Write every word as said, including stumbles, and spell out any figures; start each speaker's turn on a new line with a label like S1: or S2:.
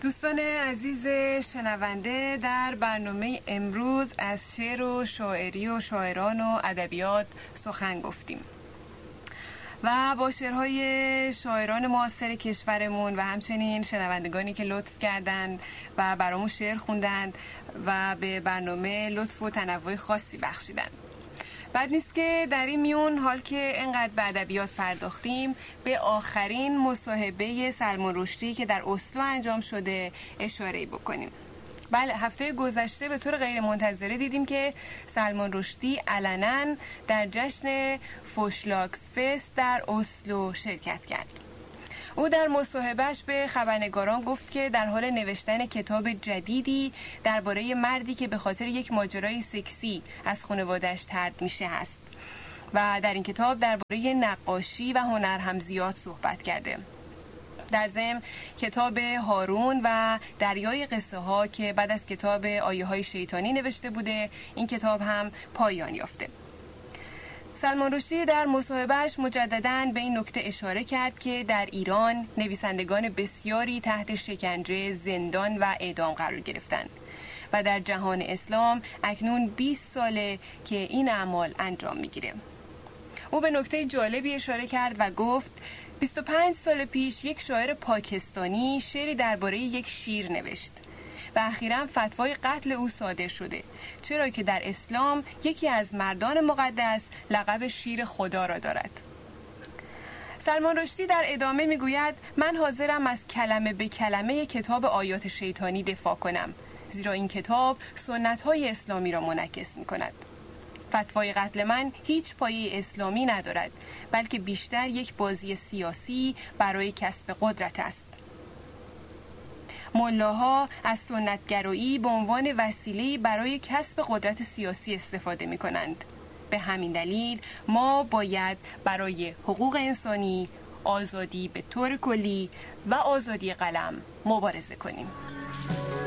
S1: دوستان عزیز شنونده، در برنامه امروز از شعر و شاعری و شاعران و ادبیات سخن گفتیم و با شعرهای شاعران معاصر کشورمون و همچنین شنوندگانی که لطف کردند و برامون شعر خوندند و به برنامه لطف و تنوع خاصی بخشیدند. بد نیست که در این میون حال که اینقدر به ادبیات پرداختیم به آخرین مصاحبه سلمان رشدی که در اسلو انجام شده اشاره بکنیم. بله، هفته گذشته به طور غیر منتظره دیدیم که سلمان رشدی علنا در جشن فوشلاکس فست در اسلو شرکت کرد. او در مصاحبهش به خبرنگاران گفت که در حال نوشتن کتاب جدیدی درباره مردی که به خاطر یک ماجرای سکسی از خانواده‌اش طرد میشه هست و در این کتاب درباره نقاشی و هنر هم زیاد صحبت کرده. در ضمن کتاب هارون و دریای قصه ها که بعد از کتاب آیه های شیطانی نوشته بوده، این کتاب هم پایان یافته. سلمان رشدی در مصاحبهش مجدداً به این نکته اشاره کرد که در ایران نویسندگان بسیاری تحت شکنجه، زندان و اعدام قرار گرفتند و در جهان اسلام اکنون بیست ساله که این اعمال انجام میگیره. او به نکته جالبی اشاره کرد و گفت بیست و پنج سال پیش یک شاعر پاکستانی شعری درباره یک شیر نوشت و اخیراً فتوای قتل او صادر شده، چرا که در اسلام یکی از مردان مقدس لقب شیر خدا را دارد. سلمان رشدی در ادامه میگوید من حاضرم از کلمه به کلمه کتاب آیات شیطانی دفاع کنم، زیرا این کتاب سنت‌های اسلامی را منعکس می‌کند. فتوای قتل من هیچ پایه اسلامی ندارد، بلکه بیشتر یک بازی سیاسی برای کسب قدرت است. ملاها از سنتگرایی به عنوان وسیله برای کسب قدرت سیاسی استفاده می کنند. به همین دلیل ما باید برای حقوق انسانی، آزادی به طور کلی و آزادی قلم مبارزه کنیم.